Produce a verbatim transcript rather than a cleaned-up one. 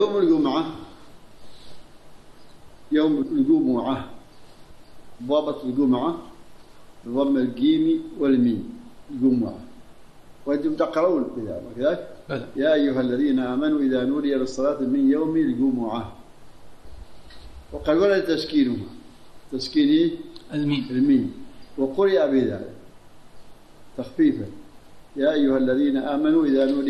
يوم الجمعة يوم الجمعة ضابط الجمعة بضم الجيم والميم الجمعة. وأنتم تقرؤون القيامة كذلك؟ يا أيها الذين آمنوا إذا نودي للصلاة من يوم الجمعة. وقد ورد تسكينها تسكين الميم الميم وقرئ بذلك تخفيفا. يا أيها الذين آمنوا إذا نودي